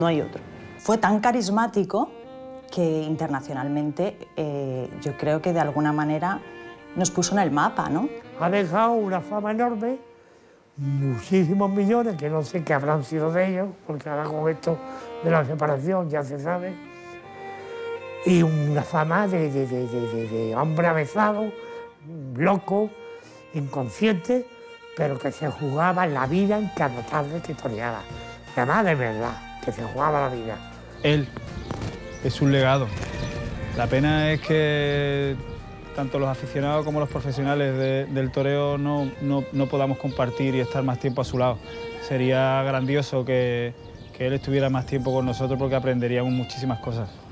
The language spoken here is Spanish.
No hay otro. Fue tan carismático que internacionalmente yo creo que de alguna manera nos puso en el mapa, ¿no? Ha dejado una fama enorme, muchísimos millones, que no sé qué habrán sido de ellos, porque ahora con esto de la separación ya se sabe, y una fama de hombre avezado, loco, inconsciente, pero que se jugaba la vida en cada tarde que toreaba. Y además de verdad, que se jugaba la vida. Él es un legado. La pena es que tanto los aficionados como los profesionales del toreo no podamos compartir y estar más tiempo a su lado. Sería grandioso que él estuviera más tiempo con nosotros porque aprenderíamos muchísimas cosas.